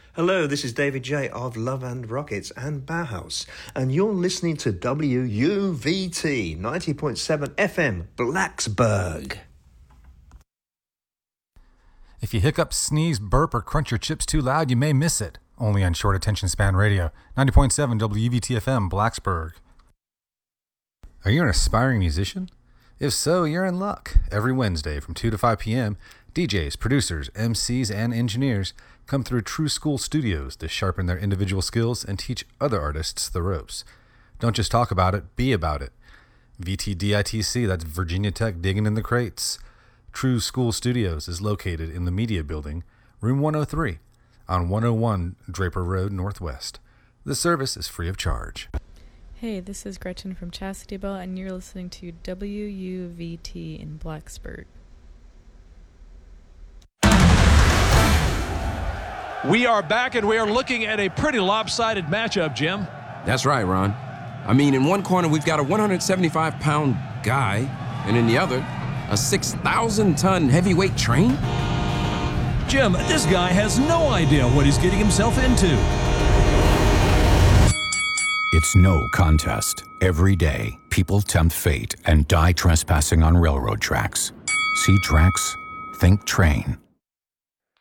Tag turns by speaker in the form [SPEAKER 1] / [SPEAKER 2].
[SPEAKER 1] Hello, this is David J. of Love and Rockets and Bauhaus, and you're listening to WUVT 90.7 FM, Blacksburg.
[SPEAKER 2] If you hiccup, sneeze, burp, or crunch your chips too loud, you may miss it. Only on Short Attention Span Radio, 90.7 WUVT-FM, Blacksburg. Are you an aspiring musician? If so, you're in luck. Every Wednesday from 2 to 5 p.m., DJs, producers, MCs, and engineers come through True School Studios to sharpen their individual skills and teach other artists the ropes. Don't just talk about it, be about it. VTDITC, that's Virginia Tech digging in the crates. True School Studios is located in the Media Building, room 103, on 101 Draper Road, Northwest. The service is free of charge.
[SPEAKER 3] Hey, this is Gretchen from Chastity Bell, and you're listening to WUVT in Blacksburg.
[SPEAKER 4] We are back, and we are looking at a pretty lopsided matchup, Jim.
[SPEAKER 5] That's right, Ron. I mean, in one corner, we've got a 175-pound guy, and in the other, a 6,000-ton heavyweight train?
[SPEAKER 4] Jim, this guy has no idea what he's getting himself into.
[SPEAKER 6] It's no contest. Every day, people tempt fate and die trespassing on railroad tracks. See tracks? Think train.